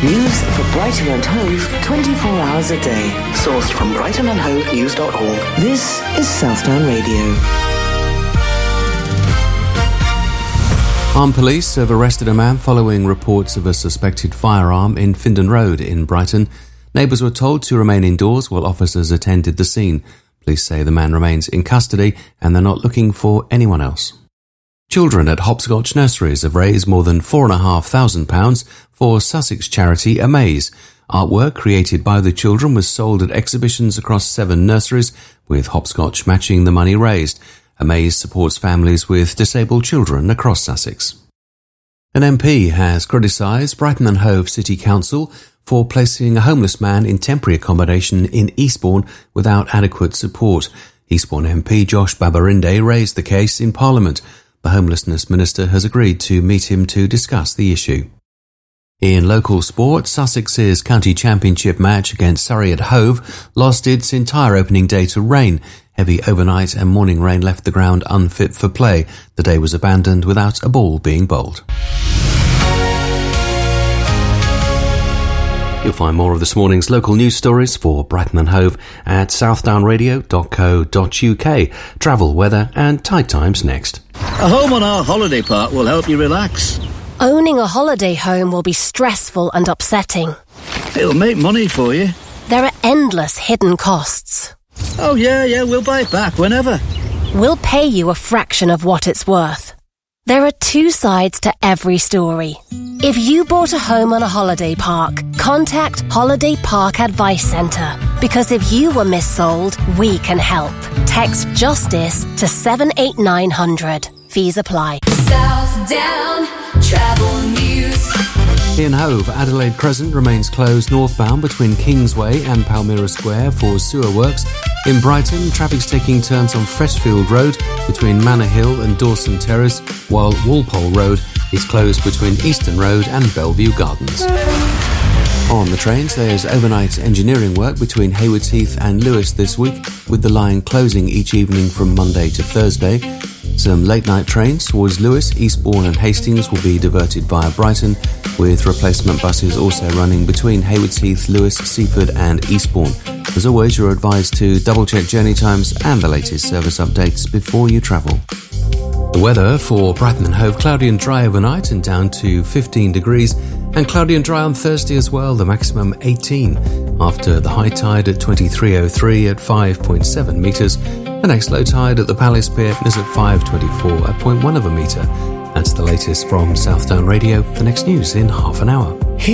News for Brighton and Hove 24 hours a day. Sourced from brightonandhovenews.org. This is Southdown Radio. Armed police have arrested a man following reports of a suspected firearm in Findon Road in Brighton. Neighbours were told to remain indoors while officers attended the scene. Police say the man remains in custody and they're not looking for anyone else. Children at Hopscotch Nurseries have raised more than £4,500 for Sussex charity Amaze. Artwork created by the children was sold at exhibitions across 7 nurseries, with Hopscotch matching the money raised. Amaze supports families with disabled children across Sussex. An MP has criticised Brighton and Hove City Council for placing a homeless man in temporary accommodation in Eastbourne without adequate support. Eastbourne MP Josh Babarinde raised the case in Parliament. The Homelessness Minister has agreed to meet him to discuss the issue. In local sport, Sussex's county championship match against Surrey at Hove lost its entire opening day to rain. Heavy overnight and morning rain left the ground unfit for play. The day was abandoned without a ball being bowled. You'll find more of this morning's local news stories for Brighton and Hove at southdownradio.co.uk. Travel, weather and tide times next. A home on our holiday park will help you relax. Owning a holiday home will be stressful and upsetting. It'll make money for you. There are endless hidden costs. Oh, yeah, we'll buy it back whenever. We'll pay you a fraction of what it's worth. There are 2 sides to every story. If you bought a home on a holiday park, contact Holiday Park Advice Centre. Because if you were missold, we can help. Text JUSTICE to 78900. Fees apply. Southdown Travel News. In Hove, Adelaide Crescent remains closed northbound between Kingsway and Palmyra Square for sewer works. In Brighton, traffic's taking turns on Freshfield Road between Manor Hill and Dawson Terrace, while Walpole Road is closed between Easton Road and Bellevue Gardens. On the trains, there's overnight engineering work between Haywards Heath and Lewes this week, with the line closing each evening from Monday to Thursday. Some late-night trains towards Lewes, Eastbourne and Hastings will be diverted via Brighton, with replacement buses also running between Haywards Heath, Lewes, Seaford and Eastbourne. As always, you're advised to double-check journey times and the latest service updates before you travel. The weather for Brighton and Hove: cloudy and dry overnight and down to 15 degrees, and cloudy and dry on Thursday as well, the maximum 18, after the high tide at 23:03 at 5.7 metres. The next low tide at the Palace Pier is at 5:24 at 0.1 of a metre. That's the latest from Southdown Radio. The next news in half an hour.